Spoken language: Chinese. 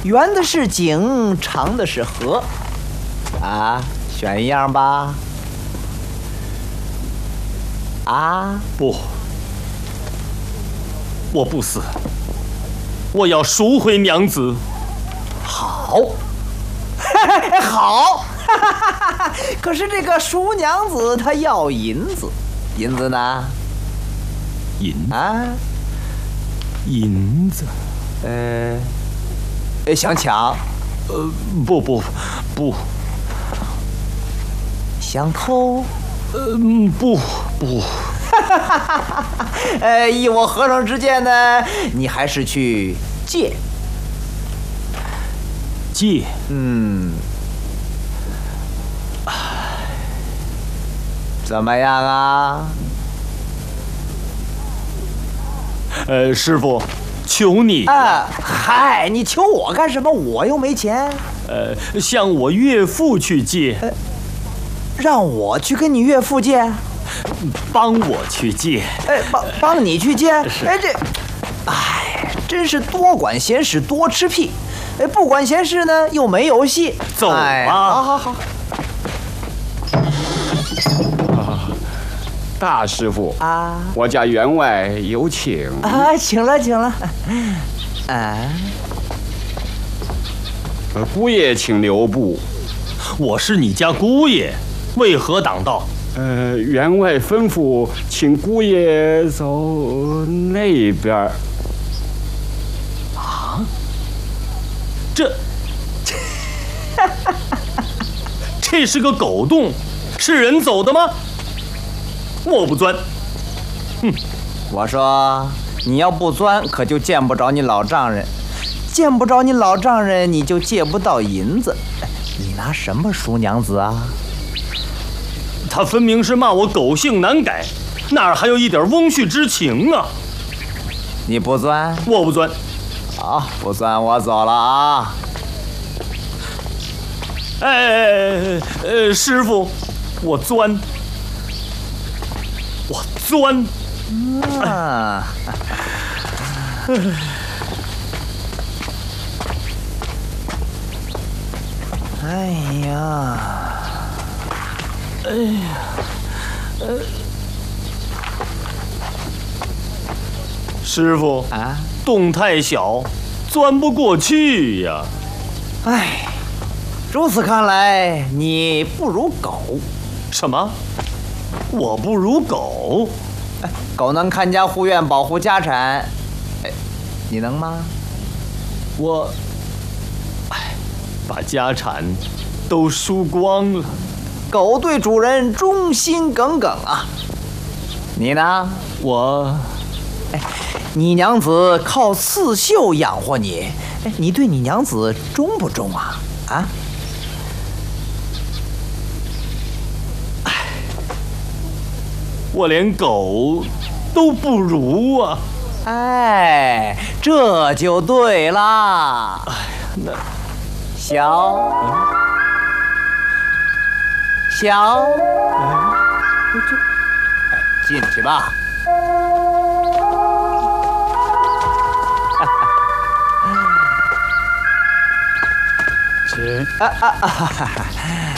圆的是井，长的是河，啊，选一样吧。啊， 不，我不死，我要赎回娘子。 好，好，可是这个赎娘子她要银子，银子呢？ 银啊， 银子， 想抢？ 不， 想偷？ 不。 依我和尚之见呢，你还是去借。 借？ 怎么样啊？ 师傅，求你啊，嗨，你求我干什么？我又没钱。 向我岳父去借。 让我去跟你岳父借？ 帮我去借。 帮你去借？ 是。 真是多管闲事多吃屁。不管闲事呢又没有戏。 走吧。 好。 大师傅啊， 我家员外有请。 请了。 姑爷请留步。 我是你家姑爷，为何挡道？ 员外吩咐请姑爷走那边。 啊？这是个狗洞，是人走的吗？我不钻。 我说你要不钻，可就见不着你老丈人，见不着你老丈人，你就借不到银子。你拿什么赎娘子啊？ 他分明是骂我狗性难改，哪儿还有一点翁婿之情啊？ 你不钻？ 我不钻。 好，不钻我走了啊。 师傅，我钻。 哎呀， 师傅啊， 洞太小，钻不过去呀。 如此看来，你不如狗。 什么？我不如狗？ 狗能看家护院，保护家产，你能吗？ 我，把家产都输光了。 狗对主人忠心耿耿啊。你呢？ 我， 你娘子靠刺绣养活你，你对你娘子忠不忠啊？啊？ 我连狗都不如啊！ 这就对啦。 那小，进去吧。 请。